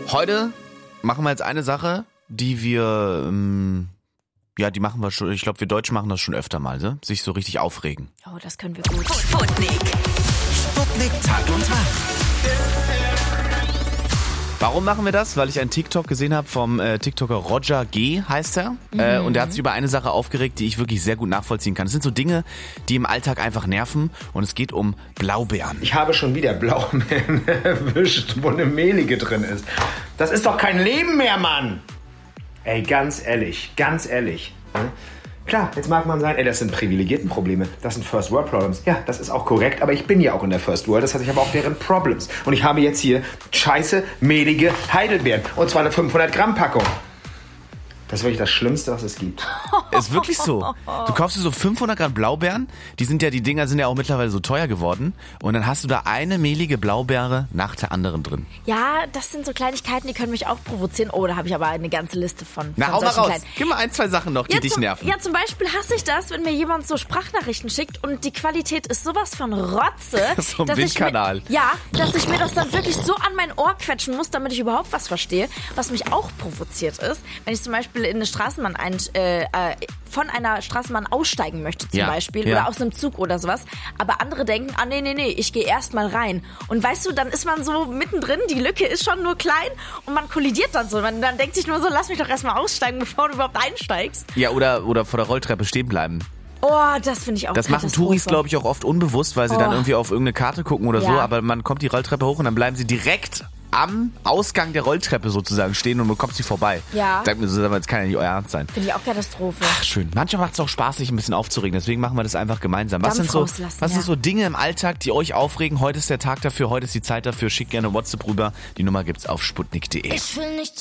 Heute machen wir jetzt eine Sache, die wir, die machen wir schon, ich glaube, wir Deutschen machen das schon öfter mal, ne? Sich so richtig aufregen. Oh, das können wir gut. Sputnik. Sputnik Tag und Tag. Warum machen wir das? Weil ich einen TikTok gesehen habe vom TikToker Roger G. heißt er. Und der hat sich über eine Sache aufgeregt, die ich wirklich sehr gut nachvollziehen kann. Es sind so Dinge, die im Alltag einfach nerven und es geht um Blaubeeren. Ich habe schon wieder Blaubeeren erwischt, wo eine Mehlige drin ist. Das ist doch kein Leben mehr, Mann! Ey, ganz ehrlich. Ne? Klar, jetzt mag man sagen, das sind Privilegiertenprobleme, das sind First World Problems. Ja, das ist auch korrekt, aber ich bin ja auch in der First World, das heißt, ich habe auch deren Problems. Und ich habe jetzt hier scheiße, mehlige Heidelbeeren. Und zwar eine 500-Gramm-Packung. Das ist wirklich das Schlimmste, was es gibt. Ist wirklich so. Du kaufst dir so 500 Gramm Blaubeeren, die Dinger sind ja auch mittlerweile so teuer geworden. Und dann hast du da eine mehlige Blaubeere nach der anderen drin. Ja, das sind so Kleinigkeiten, die können mich auch provozieren. Oh, da habe ich aber eine ganze Liste von. Na, hau mal raus. Kleinen. Gib mal 1, 2 Sachen noch, die dich nerven. Ja, zum Beispiel hasse ich das, wenn mir jemand so Sprachnachrichten schickt und die Qualität ist sowas von Rotze. So ein Windkanal. Dass ich mir das dann wirklich so an mein Ohr quetschen muss, damit ich überhaupt was verstehe. Was mich auch provoziert ist, wenn ich zum Beispiel in eine Straßenbahn von einer Straßenbahn aussteigen möchte zum Beispiel oder aus einem Zug oder sowas, aber andere denken, nee, ich gehe erst mal rein. Und weißt du, dann ist man so mittendrin, die Lücke ist schon nur klein und man kollidiert dann so. Man dann denkt sich nur so, lass mich doch erst mal aussteigen, bevor du überhaupt einsteigst. Ja, oder vor der Rolltreppe stehen bleiben. Oh, das finde ich auch. Das machen Touris, glaube ich, auch oft unbewusst, weil sie dann irgendwie auf irgendeine Karte gucken oder so, aber man kommt die Rolltreppe hoch und dann bleiben sie direkt am Ausgang der Rolltreppe sozusagen stehen und man kommt sie vorbei. Ja. Sagt mir so, das kann ja nicht euer Ernst sein. Finde ich auch Katastrophe. Ach, schön. Manchmal macht es auch Spaß, sich ein bisschen aufzuregen, deswegen machen wir das einfach gemeinsam. Was sind so Dinge im Alltag, die euch aufregen? Heute ist der Tag dafür, heute ist die Zeit dafür. Schickt gerne WhatsApp rüber. Die Nummer gibt's auf sputnik.de. Ich will nicht